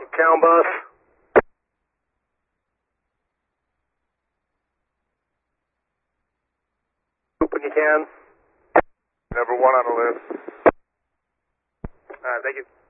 Town bus. When you can. Number 1 on the list. Thank you.